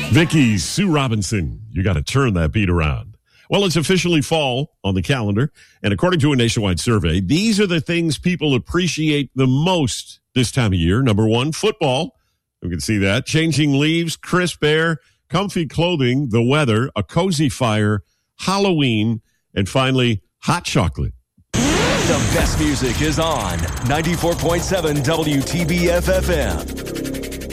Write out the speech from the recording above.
Vicky Sue Robinson, you got to turn that beat around. Well, it's officially fall on the calendar, and according to a nationwide survey, these are the things people appreciate the most this time of year. Number one, football. We can see that. Changing leaves, crisp air, comfy clothing, the weather, a cozy fire, Halloween, and finally, hot chocolate. The best music is on 94.7 WTBF FM.